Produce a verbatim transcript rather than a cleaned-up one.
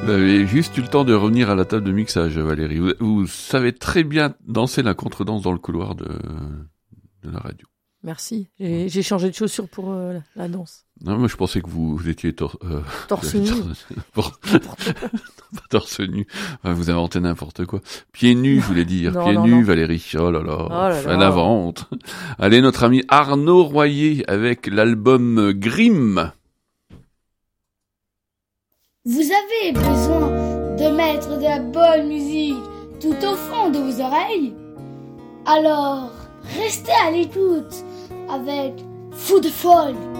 Vous avez juste eu le temps de revenir à la table de mixage, Valérie. Vous, vous savez très bien danser la contredanse dans le couloir de, de la radio. Merci. J'ai, j'ai changé de chaussures pour euh, la, la danse. Non, moi je pensais que vous, vous étiez tor- euh, torse nu. Pas torse nu. Enfin, vous inventez n'importe quoi. Pieds nus, je voulais dire. Non, Pieds non, nus, non. Valérie. Oh là là. Oh là là. Elle invente. Allez, notre ami Arnaud Royer avec l'album Grimm. Vous avez besoin de mettre de la bonne musique tout au fond de vos oreilles? Alors, restez à l'écoute avec Fou de folle.